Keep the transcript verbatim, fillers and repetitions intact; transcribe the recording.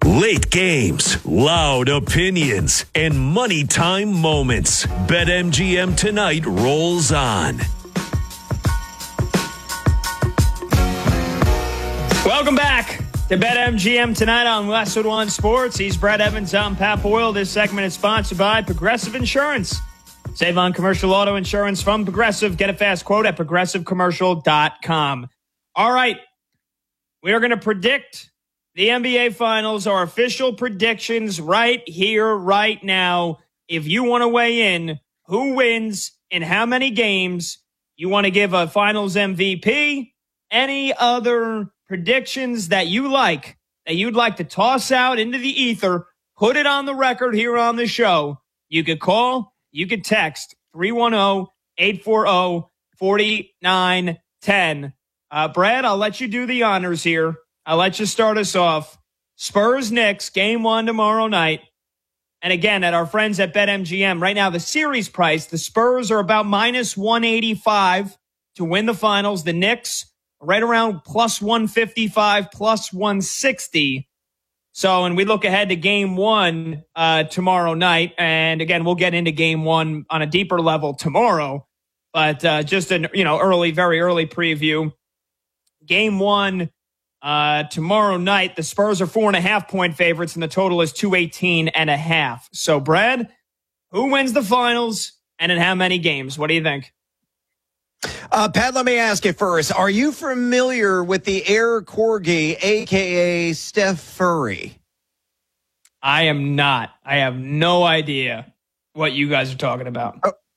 Late games, loud opinions, and money time moments. BetMGM Tonight rolls on. Welcome back to BetMGM Tonight on Westwood One Sports. He's Brett Evans. I'm Pat Boyle. This segment is sponsored by Progressive Insurance. Save on commercial auto insurance from Progressive. Get a fast quote at progressive commercial dot com. All right. We are going to predict the N B A Finals, our official predictions right here, right now. If you want to weigh in, who wins in how many games, you want to give a Finals M V P, any other predictions that you like, that you'd like to toss out into the ether, put it on the record here on the show. You could call, you could text three one zero, eight four zero, four nine one zero. Uh, Brad, I'll let you do the honors here. I'll let you start us off. Spurs Knicks, game one tomorrow night. And again, at our friends at BetMGM, right now the series price, the Spurs are about minus one eighty-five to win the finals. The Knicks right around plus one fifty-five, plus one sixty. So, and we look ahead to game one uh, tomorrow night. And again, we'll get into game one on a deeper level tomorrow. But uh, just an, you know, early, very early preview. Game one uh, tomorrow night, the Spurs are four and a half point favorites, and the total is two eighteen and a half. So, Brad, who wins the finals and in how many games? What do you think? Uh, Pat, let me ask you first. Are you familiar with the Air Corgi, a k a. Steph Curry? I am not. I have no idea what you guys are talking about.